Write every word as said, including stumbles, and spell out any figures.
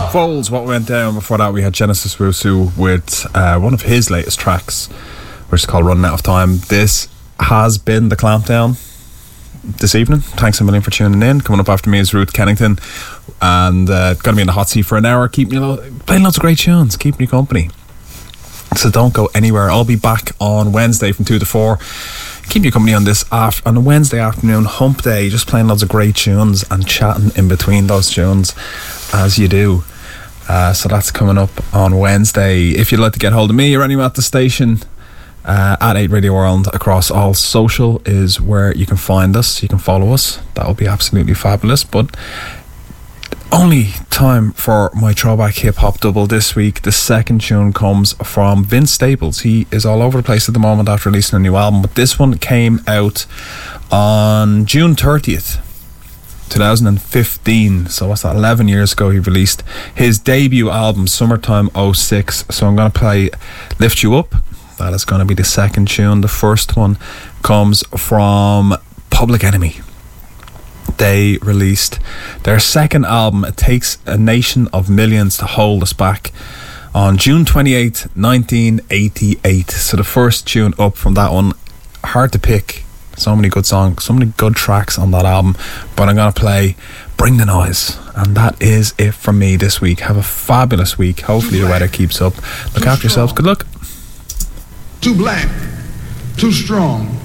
Foals, what went down. Before that we had Genesis Wusu with uh, one of his latest tracks, which is called Running Out of Time. This has been the Clampdown this evening. Thanks a million for tuning in. Coming up after me is Ruth Kennington, and uh, going to be in the hot seat for an hour, keeping you lo- playing lots of great tunes, keeping you company. So don't go anywhere. I'll be back on Wednesday from two to four, keeping you company on this af- on a Wednesday afternoon, hump day, just playing lots of great tunes and chatting in between those tunes, as you do. Uh, so that's coming up on Wednesday. If you'd like to get hold of me or anyone at the station, uh, at eight Radio World across all social is where you can find us. You can follow us. That would be absolutely fabulous. But only time for my throwback hip hop double this week. The second tune comes from Vince Staples. He is all over the place at the moment after releasing a new album, but this one came out on June thirtieth twenty fifteen. So what's that, eleven years ago he released his debut album Summertime oh six. So I'm going to play Lift You Up. That is going to be the second tune. The first one comes from Public Enemy. They released their second album, It Takes a Nation of Millions to Hold Us Back, on June twenty-eighth nineteen eighty-eight. So the first tune up from that one, hard to pick. So many good songs, so many good tracks on that album, but I'm going to play Bring the Noise, and that is it from me this week. Have a fabulous week. Hopefully the weather keeps up. Look after yourselves. Good luck. Too black, too strong,